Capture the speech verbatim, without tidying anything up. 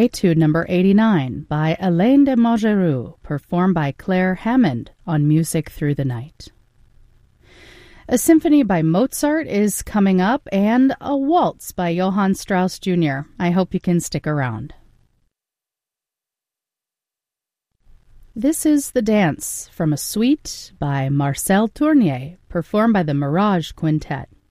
Etude number eighty-nine by Alain de Montgeroux, performed by Claire Hammond on Music Through the Night. A symphony by Mozart is coming up, and a waltz by Johann Strauss Junior I hope you can stick around. This is The Dance from a suite by Marcel Tournier, performed by the Mirage Quintet.